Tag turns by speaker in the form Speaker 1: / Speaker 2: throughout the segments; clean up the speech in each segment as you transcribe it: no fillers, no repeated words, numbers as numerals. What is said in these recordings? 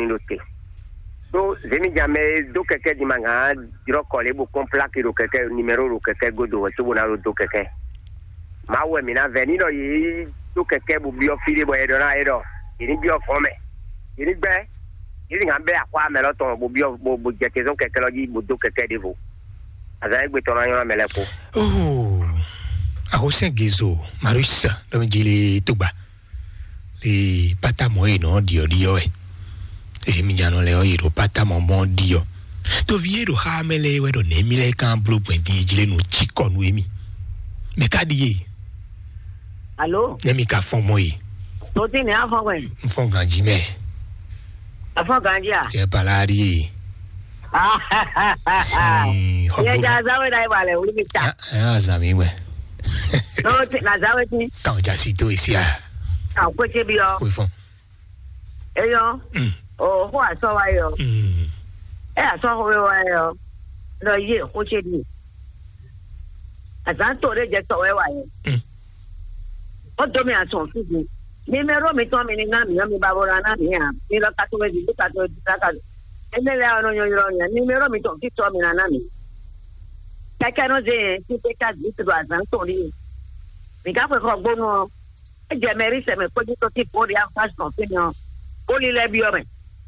Speaker 1: noté. So, zemi jamais do keke di manga, diro kole bu komplaki ro keke numéro ro keke godo, so bona ro do keke. Ma we mina veni no yi do keke bu bio fili bo edo na edo. Ini bio fome. Ini be. Ini ngambe akwa melo ton bu bio bu jete zo keke lo di bu do keke devo. Aza egbe to na yo mele ko.
Speaker 2: Oh. Arosen gezo, Marissa, do jili tuba. Le pata moe no dio e. E mi giano le oiro pata mon dio. To viero ha mele we do ne mi le kan blue point di jile no chikon we mi. Me ka di.
Speaker 3: Allô?
Speaker 2: Ne mi ka fon moe.
Speaker 3: To ti ne afon we.
Speaker 2: Fon ganji me.
Speaker 3: Afon ganji a.
Speaker 2: Je palari. Si.
Speaker 3: Ya ja zawe dai wale uli mi ta.
Speaker 2: Ah, zami we.
Speaker 3: No ti na zawe ti.
Speaker 2: Kan ja sito isi a.
Speaker 3: Ah, ko che bi yo.
Speaker 2: We fon.
Speaker 3: Eyo. Oh, ho aso wa yo. Aso ho wa yo. No ye ko che di. Azan to re je to wa yo. O do mi aso fi di. Mi me ro mi to mi ni na mi ba bora na mi a. Ni lo ka to we di ka to ka. Ene le ono yo yo ni. Mi me ro mi to ki to mi na mi. Ka ka no je ti pe ka di to azan to ri. Mi ka ko gbo no. E je meri se me ko di to ti po di a fa so fi no. Ó lè lẹ́bi ọmọ ẹ̀.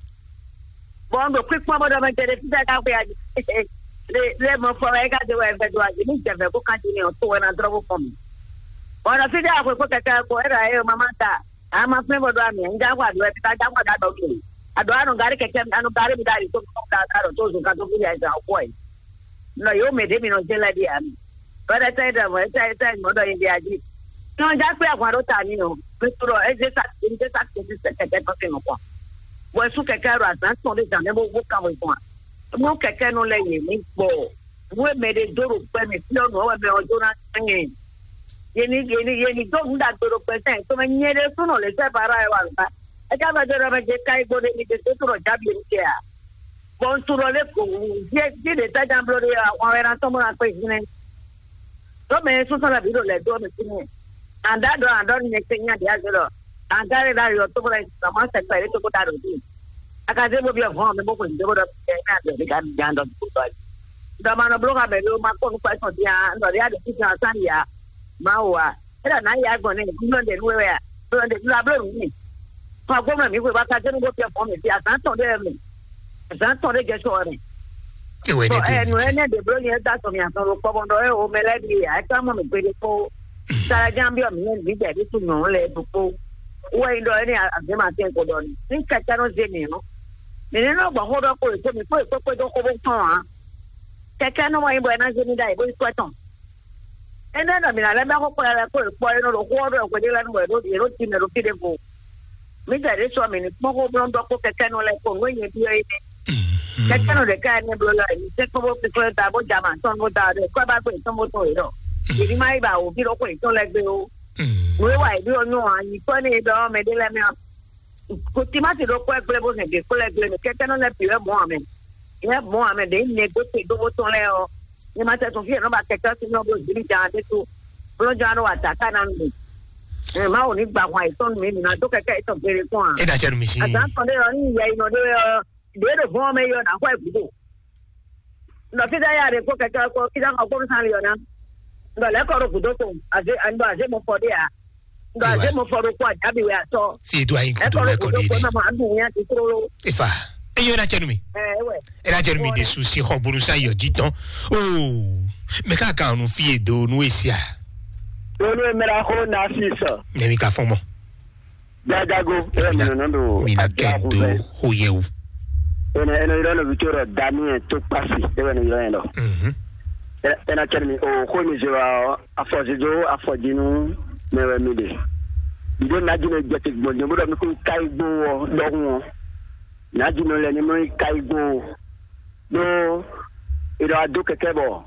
Speaker 3: Bọ́ńdò pípọ́n bọ́dọ̀ ọmọ ìjẹ́dẹ̀ títà káfí àjẹ́. Lẹ́mọ̀ fọwọ́ ẹ̀ka ti wọ ẹ̀gbẹ́dọ̀ àjẹ́ ní ìjẹ̀fẹ̀ kó kájí ní ọ̀tún wọn náà dọ́rọ́bù fọ́ mi. Ọ̀nà fídí àpòpọ̀ kẹ̀kẹ́ ẹ̀kọ́ ẹ̀rọ ayé ọmọ máa ń ta. Àwọn máa fún bọ́dọ̀ àmì ẹ̀ ń jáwọ́ àdúrà ẹ̀ka jáwọ́ àdúrà òkèlè. Àdúrà ànú gàrí kẹ̀kẹ́ ànú gàrí mi dárì tó kọ́ kàrọ̀ tó zùn ká tó fi àìsàn ọ̀pọ̀ ẹ̀. Nọ yóò mèdè mi náà jẹ́lẹ̀ bí àmì. Bọ́dọ̀ tẹ́ ìdààmú ẹ̀ ìmọ̀dọ̀ yìí di àjí. Tí wọ́n já pé àwọn àrò tà ní o. Nítorí ẹ̀ jẹ́ sàkíyèsí wọ́n sún kẹ̀kẹ́ rẹ̀ àtàntàn lè dàn lẹ́mọ̀ owó kàwé fún wa. Wọ́n kẹ̀kẹ́ nu lẹ́yìn mi gbọ́. Wọ́n mẹ́rin dòrò pẹ́ mi sí ọ̀nà ọ̀wẹ́ mi ọjọ́ náà sẹ́yìn. Yẹni dóhùn dà dòrò pẹ́ sẹ́yìn tó mẹ́ nyẹ́rẹ́ súnà lè sẹ́ bàrà ẹ̀ wà lùbá. Ẹ já bàjẹ́ rẹ̀ bàjẹ́ ká igbó de mi tètè tó rọ̀ jábì ẹ̀ kẹ́ à. Bọ́n sọ̀rọ̀ lẹ́kọ̀ọ́ díẹ̀ tájà ń bọ̀dọ̀ àwọn ẹran tó múra pé ìsinmi. Lọ́mọ sún sọ̀rọ̀ bí lò lẹ́dọ́ mi sí mi. Àndọ́ ni ẹ̀ sẹ́yìn àdìyà jọ̀rọ̀. Angare da yo to bora sama sekta itu ko taro di akaze mo bi afon me mo ko ndi bora na de kan jando ko to da mano bloga be lo ma ko ko so dia ndo ya de ti san san ya mawa era na ya go ne ku ndo de nuwe ya to de la blo ni pa go ma mi ko ba ka je ngo pe afon me ti asan to de mi asan to de je so re
Speaker 2: e we
Speaker 3: ne de blo ni da so mi asan ro ko bondo e o me le di ya ka mo me pe de ko sara jambio mi ni de di tu no le tu ko wọ́n lọ ní àgbẹ̀mọ̀ àti ẹ̀kọ́dọ̀ ni ní kẹ̀kẹ́ ló ṣe nìyẹn nìyẹn náà gbọ̀n kódọ́ kó èso mi kó èso pé tó kó bó tán á kẹ̀kẹ́ náà wọ́n yín bọ̀ ẹ̀ náà ṣe ní dáì bó ṣe tán ẹni ẹ̀dọ̀ mìíràn lẹ́gbẹ́ kọ́kọ́ yẹn kó èpo ẹnu lọ kó ọdọ̀ ẹ̀kọ́ dé lẹ́nu èrò tì mẹ́rọ kéde kó mi jẹ̀dí sọ mi ní kókó bí wọ́n dọ́ kó kẹ̀kẹ́ náà lẹ́kọ̀ọ́ wọ́n yẹn bí ẹ̀ kẹ̀kẹ́ náà lẹ́kẹ́ ẹ̀ ní bí lọ ẹ̀yìn tẹ́ kó bó fi kọ́ ta bó jàmà tán bó ta rẹ̀ kọ́ bá pè tán bó tó ìrọ̀ ìdí máa ibà òbí lọ́kọ̀ ìtọ́ lẹ́gbẹ́ o we wa ibi onu anyi ko ni do me de le mi ko ti ma ti do ko egbe bo ne de ko le gbe ni keke no le pi e mo amen de ne go te do to le o ni ma te to fi no ba keke ti no bo jiri ja de to lo ja no ata kana ni e ma o ni gba wa ito mi ni na do keke ito bere ko an
Speaker 2: e da cheru mi si
Speaker 3: ata ko de ni ye ino de do bo me yo na ko e budo no ti da ya de ko keke ko ki da ko san yo na ndo le ko ro budo to aze mo fo de a ndo aze mo fo ro ko abi we ato
Speaker 2: si do ayin ko le ko de
Speaker 3: na ma adu yan ti tro
Speaker 2: ifa e yo na chenu mi e na chenu mi de susi ho buru sa yo jitan oh me ka ka nu fi edo nu esia
Speaker 1: Onu emera ko na sisa
Speaker 2: me mi ka fon mo
Speaker 1: jajago no ndo
Speaker 2: mi na kendo ho yewu
Speaker 1: ene iro Victoria Daniel to pasi ene iro ena chemi o ko ni jewa afojinu mewe mide ide na jine jete gbonje mo do mi ko kai gbo lohun na jino le ni mo kai gbo do iro ado kekebo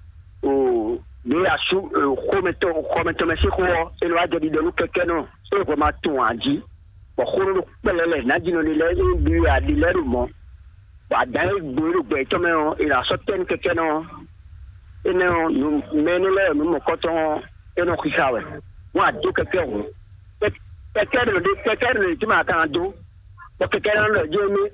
Speaker 1: o de asu kometo me se ko eno ajo di do keke no so ko ma tun aji bo khoro pelele na jino ni le bi adi leru mo ba dai gboro gbe to me o ira so ten keke no eno nu menele nu mo koton eno khisawe wa do keke o keke de ti ma kan do bo keke no je mi